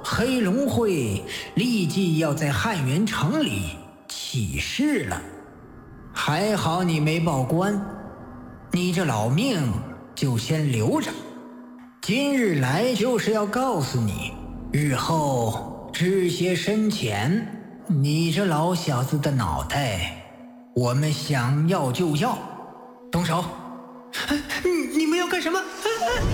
黑龙会立即要在汉元城里起事了。还好你没报官，你这老命就先留着。今日来就是要告诉你，日后知些深浅，你这老小子的脑袋，我们想要就要。动手！ 你们要干什么？